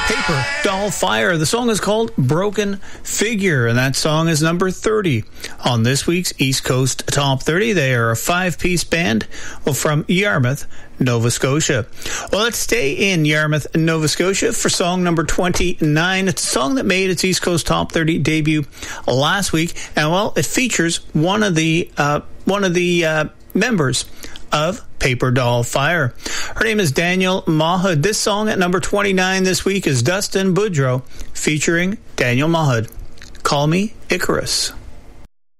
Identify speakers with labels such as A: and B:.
A: Paper Doll Fire. The song is called Broken Figure, and that song is number 30 on this week's East Coast Top 30. They are a 5-piece band from Yarmouth, Nova Scotia. Well, let's stay in Yarmouth, Nova Scotia for song number 29. It's a song that made its East Coast Top 30 debut last week, and well, it features one of the members of Paper Doll Fire. Her name is Daniel Mahud. This song at number 29 this week is Dustin Boudreau featuring Daniel Mahud. Call Me Icarus.